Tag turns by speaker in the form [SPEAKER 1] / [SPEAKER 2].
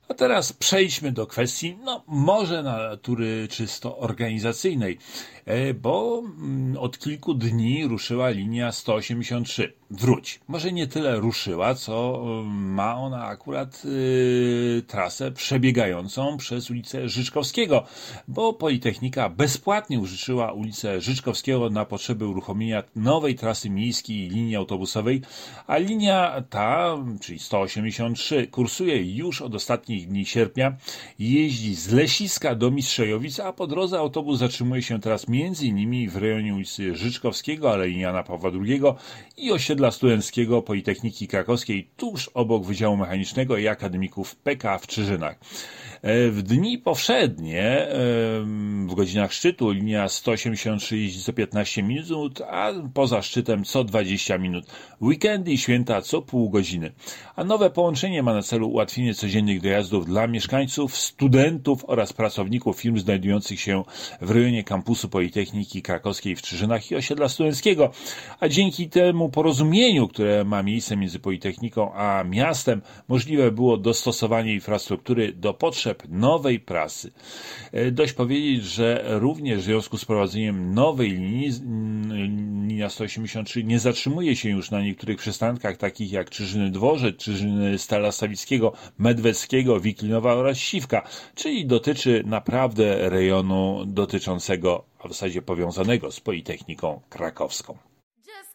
[SPEAKER 1] A teraz przejdźmy do kwestii, może natury czysto organizacyjnej, bo od kilku dni ruszyła linia 183. Wróć. Może nie tyle ruszyła, co ma ona akurat trasę przebiegającą przez ulicę Życzkowskiego, bo Politechnika bezpłatnie użyczyła ulicę Życzkowskiego na potrzeby uruchomienia nowej trasy miejskiej linii autobusowej, a linia ta, czyli 183, kursuje już od ostatnich dni sierpnia, jeździ z Lesiska do Mistrzejowic, a po drodze autobus zatrzymuje się teraz m.in. w rejonie ulicy Życzkowskiego, Alei Jana Pawła II i osiedla studenckiego Politechniki Krakowskiej, tuż obok Wydziału Mechanicznego i Akademików PK w Czyżynach. W dni powszednie, w godzinach szczytu, linia 183 jeździ co 15 minut, a poza szczytem co 20 minut. Weekendy i święta co pół godziny. A nowe połączenie ma na celu ułatwienie codziennych dojazdów dla mieszkańców, studentów oraz pracowników firm znajdujących się w rejonie kampusu Politechniki Krakowskiej w Czyżynach i osiedla studenckiego. A dzięki temu porozumieniu, które ma miejsce między Politechniką a miastem, możliwe było dostosowanie infrastruktury do potrzeb nowej prasy. Dość powiedzieć, że również w związku z prowadzeniem nowej linii, linia 183 nie zatrzymuje się już na niektórych przystankach, takich jak Czyżyny Dworzec, Czyżyny Stala Sawickiego, Medweckiego, Wiklinowa oraz Siwka, czyli dotyczy naprawdę rejonu dotyczącego, a w zasadzie powiązanego z Politechniką Krakowską.